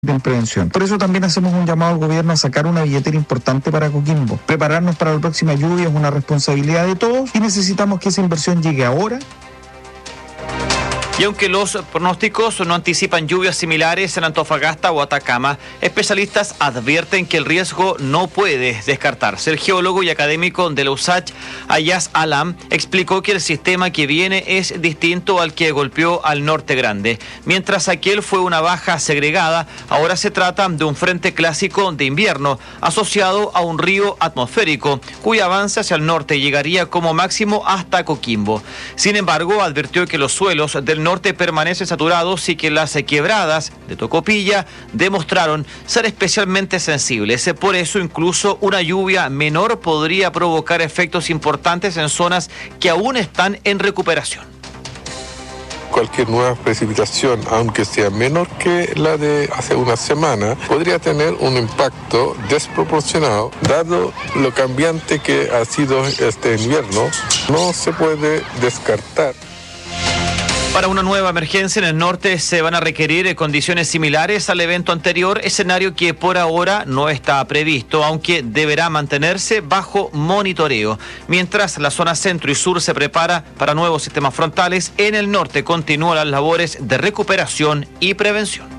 en prevención. Por eso también hacemos un llamado al gobierno a sacar una billetera importante para Coquimbo. Prepararnos para la próxima lluvia es una responsabilidad de todos y necesitamos que esa inversión llegue ahora. Y aunque los pronósticos no anticipan lluvias similares en Antofagasta o Atacama, especialistas advierten que el riesgo no puede descartarse. El geólogo y académico de la USACH, Ayaz Alam, explicó que el sistema que viene es distinto al que golpeó al Norte Grande. Mientras aquel fue una baja segregada, ahora se trata de un frente clásico de invierno asociado a un río atmosférico, cuyo avance hacia el norte llegaría como máximo hasta Coquimbo. Sin embargo, advirtió que los suelos del norte permanecen saturados y que las quebradas de Tocopilla demostraron ser especialmente sensibles. Por eso, incluso una lluvia menor podría provocar efectos importantes en zonas que aún están en recuperación. Cualquier nueva precipitación, aunque sea menor que la de hace una semana, podría tener un impacto desproporcionado, dado lo cambiante que ha sido este invierno. No se puede descartar. Para una nueva emergencia en el norte se van a requerir condiciones similares al evento anterior, escenario que por ahora no está previsto, aunque deberá mantenerse bajo monitoreo. Mientras la zona centro y sur se prepara para nuevos sistemas frontales, en el norte continúan las labores de recuperación y prevención.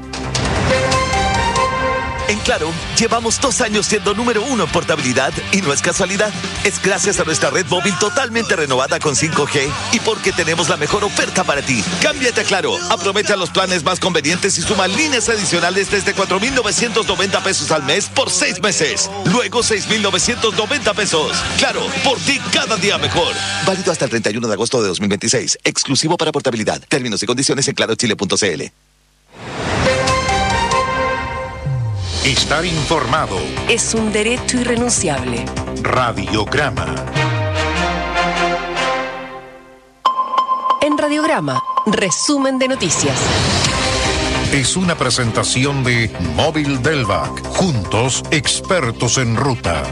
En Claro, llevamos 2 años siendo número 1 en portabilidad y no es casualidad. Es gracias a nuestra red móvil totalmente renovada con 5G y porque tenemos la mejor oferta para ti. Cámbiate a Claro, aprovecha los planes más convenientes y suma líneas adicionales desde 4,990 pesos al mes por 6 meses. Luego 6,990 pesos. Claro, por ti cada día mejor. Válido hasta el 31 de agosto de 2026. Exclusivo para portabilidad. Términos y condiciones en clarochile.cl. Estar informado es un derecho irrenunciable. Radiograma. En Radiograma, resumen de noticias. Es una presentación de Móvil Delvac. Juntos, expertos en ruta.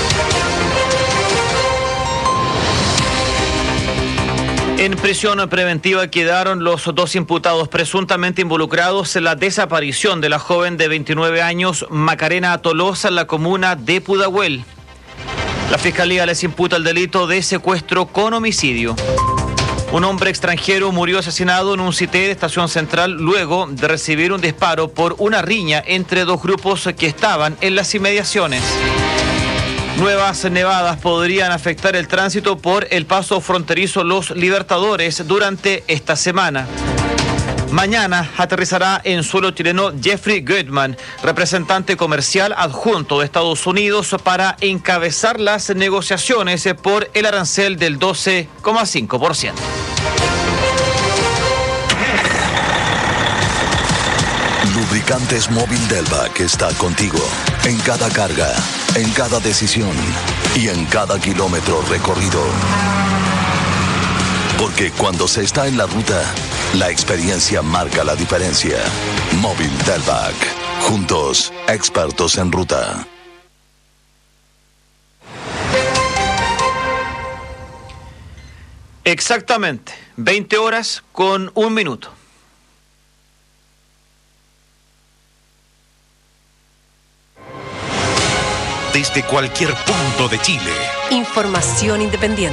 En prisión preventiva quedaron los 2 imputados presuntamente involucrados en la desaparición de la joven de 29 años Macarena Tolosa en la comuna de Pudahuel. La Fiscalía les imputa el delito de secuestro con homicidio. Un hombre extranjero murió asesinado en un CITE de Estación Central luego de recibir un disparo por una riña entre 2 grupos que estaban en las inmediaciones. Nuevas nevadas podrían afectar el tránsito por el paso fronterizo Los Libertadores durante esta semana. Mañana aterrizará en suelo chileno Jeffrey Goodman, representante comercial adjunto de Estados Unidos, para encabezar las negociaciones por el arancel del 12,5%. Lubricantes Móvil Delvac está contigo en cada carga, en cada decisión y en cada kilómetro recorrido. Porque cuando se está en la ruta, la experiencia marca la diferencia. Móvil Delvac. Juntos, expertos en ruta. Exactamente, 20 horas con 1 minuto. Desde cualquier punto de Chile. Información independiente.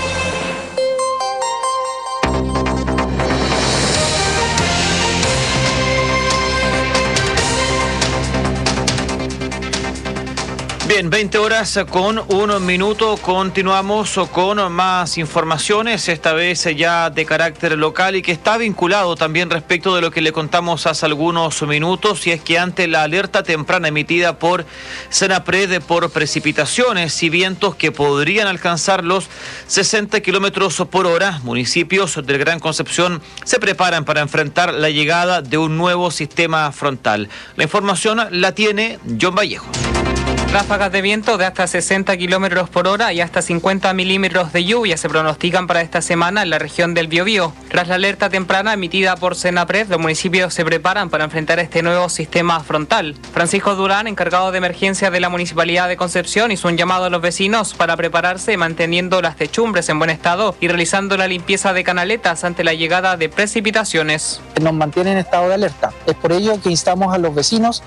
Bien, 20 horas con 1 minuto. Continuamos con más informaciones, esta vez ya de carácter local y que está vinculado también respecto de lo que le contamos hace algunos minutos, y es que ante la alerta temprana emitida por Senapred por precipitaciones y vientos que podrían alcanzar los 60 kilómetros por hora, municipios del Gran Concepción se preparan para enfrentar la llegada de un nuevo sistema frontal. La información la tiene John Vallejo. Ráfagas de viento de hasta 60 kilómetros por hora y hasta 50 milímetros de lluvia se pronostican para esta semana en la región del Biobío. Tras la alerta temprana emitida por Senapred, los municipios se preparan para enfrentar este nuevo sistema frontal. Francisco Durán, encargado de emergencia de la Municipalidad de Concepción, hizo un llamado a los vecinos para prepararse manteniendo las techumbres en buen estado y realizando la limpieza de canaletas ante la llegada de precipitaciones. Nos mantiene en estado de alerta. Es por ello que instamos a los vecinos